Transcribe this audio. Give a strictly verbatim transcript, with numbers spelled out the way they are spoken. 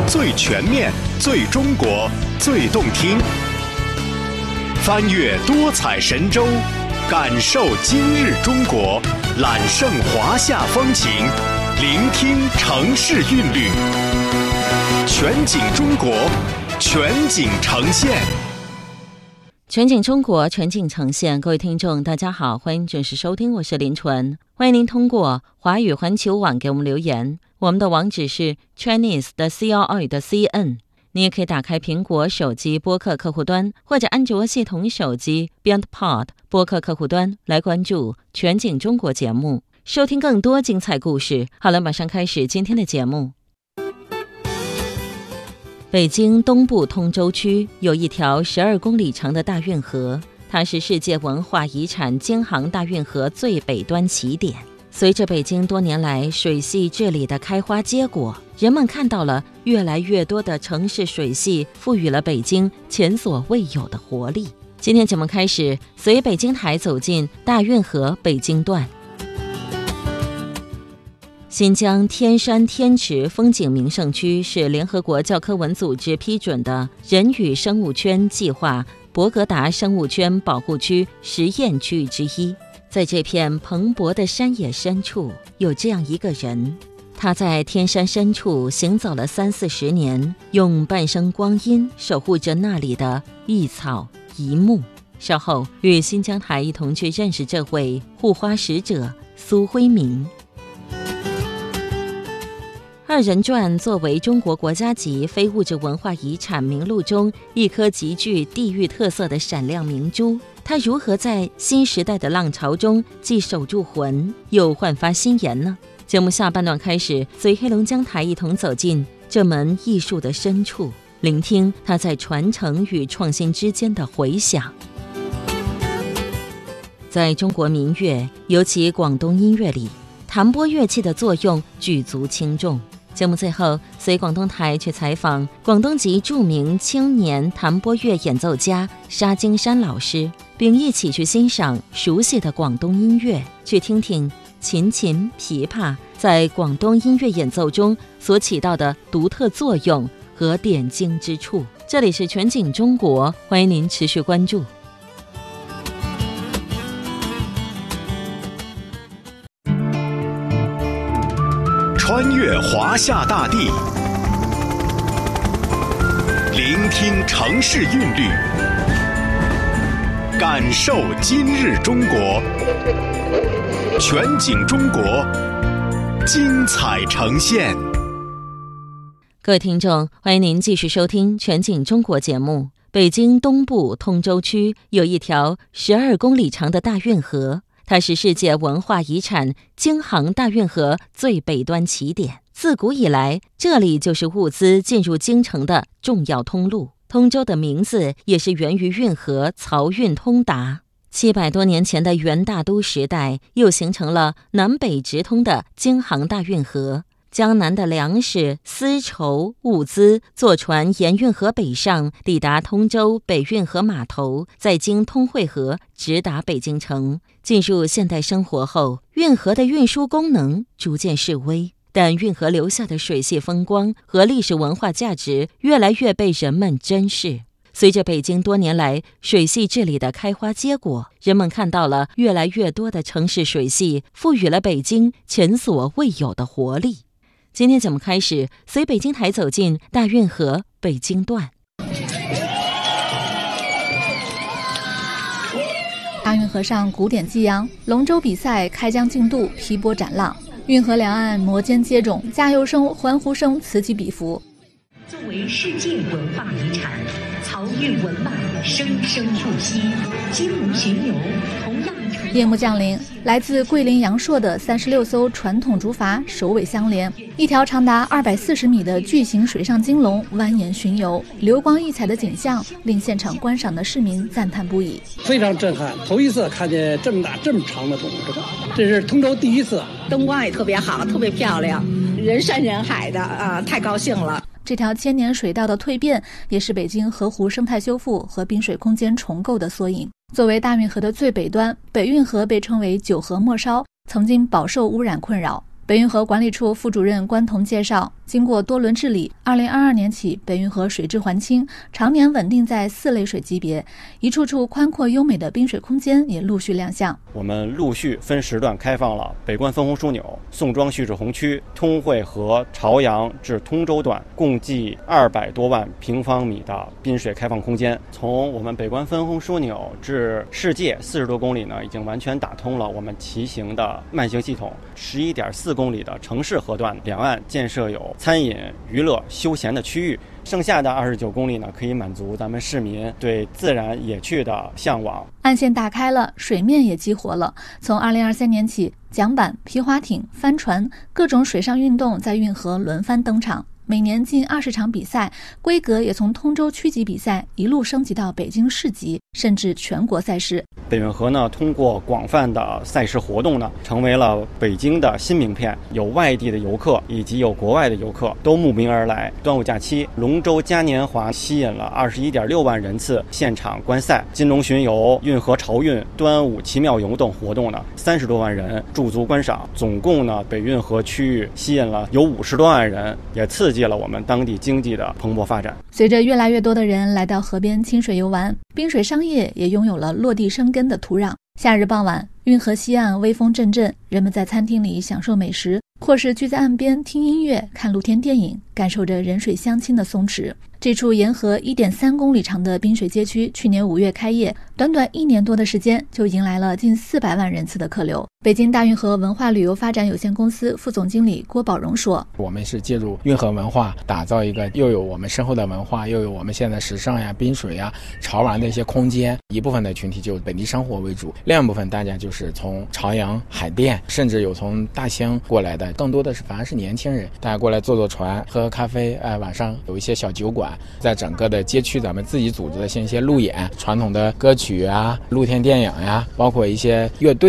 最全面、最中国、最动听。翻越多彩神州，感受今日中国，揽胜华夏风情，聆听城市韵律。全景中国，全景呈现。 全景中国，全景呈现。各位听众大家好，欢迎准时收听，我是林纯。欢迎您通过华语环球网给我们留言，我们的网址是 Chinese 的 C R I 的 C N。 你也可以打开苹果手机播客客户端，或者安卓系统手机 BeyondPod 播客客户端来关注全景中国节目，收听更多精彩故事。好了，马上开始今天的节目。北京东部通州区有一条十二公里长的大运河，它是世界文化遗产京杭大运河最北端起点。随着北京多年来水系治理的开花结果，人们看到了越来越多的城市水系赋予了北京前所未有的活力。今天节目开始，随北京台走进大运河北京段。新疆天山天池风景名胜区是联合国教科文组织批准的人与生物圈计划博格达生物圈保护区实验区域之一。在这片蓬勃的山野深处，有这样一个人，他在天山深处行走了三四十年，用半生光阴守护着那里的一草一木。稍后与新疆台一同去认识这位护花使者苏辉明。二人转作为中国国家级非物质文化遗产名录中一颗极具地域特色的闪亮明珠，它如何在新时代的浪潮中既守住魂，又焕发新颜呢？节目下半段开始，随黑龙江台一同走进这门艺术的深处，聆听它在传承与创新之间的回响。在中国民乐，尤其广东音乐里，弹拨乐器的作用举足轻重。节目最后，随广东台去采访广东籍著名青年弹拨乐演奏家沙金山老师，并一起去欣赏熟悉的广东音乐，去听听琴琴、琵琶在广东音乐演奏中所起到的独特作用和点睛之处。这里是全景中国，欢迎您持续关注。 穿越华夏大地，聆听城市韵律，感受今日中国。全景中国，精彩呈现。 各位听众，欢迎您继续收听全景中国节目。北京东部通州区有一条十二公里长的大运河，它是世界文化遗产京杭大运河最北端起点。自古以来，这里就是物资进入京城的重要通路。通州的名字也是源于运河漕运通达。七百多年前的元大都时代，又形成了南北直通的京杭大运河。江南的粮食、丝绸、物资坐船沿运河北上，抵达通州北运河码头，再经通惠河直达北京城。进入现代生活后，运河的运输功能逐渐式微，但运河留下的水系风光和历史文化价值越来越被人们珍视。随着北京多年来水系治理的开花结果，人们看到了越来越多的城市水系赋予了北京前所未有的活力。今天节目开始，随北京台走进大运河北京段。 大运河上古典激昂，龙舟比赛开疆竞渡，劈波斩浪，运河两岸摩肩接踵，加油声、欢呼声此起彼伏。 作为世界文化遗产，漕运文脉生生不息，金龙巡游同样。 夜幕降临，来自桂林阳朔的三十六艘传统竹筏首尾相连，一条长达二百四十米的巨型水上金龙蜿蜒巡游，流光溢彩的景象令现场观赏的市民赞叹不已。 非常震撼，头一次看见这么大这么长的龙舟，这是通州第一次， 灯光也特别好，特别漂亮，人山人海的啊，太高兴了。 这条千年水道的蜕变，也是北京河湖生态修复和滨水空间重构的缩影。作为大运河的最北端，北运河被称为九河末梢，曾经饱受污染困扰。北运河管理处副主任关彤介绍， 经过多轮治理，二零二二年起，北运河水质环清，常年稳定在四类水级别，一处处宽阔优美的滨水空间也陆续亮相。 我们陆续分时段开放了北关分洪枢纽、宋庄蓄滞洪区、通惠河朝阳至通州段，共计二百多万平方米的滨水开放空间。从我们北关分洪枢纽至世界四十多公里呢，已经完全打通了我们骑行的慢行系统。十一点四公里的城市河段，两岸建设有餐饮、娱乐、休闲的区域。剩下的二十九公里呢，可以满足咱们市民对自然野趣的向往。 岸线打开了，水面也激活了。从二零二三年起，桨板、皮划艇、帆船各种水上运动在运河轮番登场。每年近二十场比赛，规格也从通州区级比赛一路升级到北京市级，甚至全国赛事。 北运河呢，通过广泛的赛事活动呢，成为了北京的新名片。有外地的游客以及有国外的游客都慕名而来。端午假期，龙舟嘉年华吸引了二十一点六万人次现场观赛。金龙巡游、运河潮运、端午奇妙游等活动呢，三十多万人驻足观赏。总共呢，北运河区域吸引了有五十多万人，也刺激了我们当地经济的蓬勃发展。 随着越来越多的人来到河边清水游玩，滨水商业也拥有了落地生根的土壤。夏日傍晚，运河西岸微风阵阵，人们在餐厅里享受美食，或是聚在岸边听音乐、看露天电影，感受着人水乡亲的松弛。这处沿河 一点三公里长的滨水街区，去年五月开业，短短一年多的时间就迎来了近四百万人次的客流。北京大运河文化旅游发展有限公司副总经理郭宝荣说：“ 我们是借助运河文化，打造一个又有我们深厚的文化，又有我们现在时尚呀、滨水呀、潮玩的一些空间。一部分的群体就本地生活为主，另一部分大家就是从朝阳、海淀，甚至有从大兴过来的，更多的是反而是年轻人，大家过来坐坐船、喝喝咖啡，哎，晚上有一些小酒馆。”在整个的街区，咱们自己组织的像一些路演、传统的歌曲啊、露天电影呀、啊，包括一些乐队。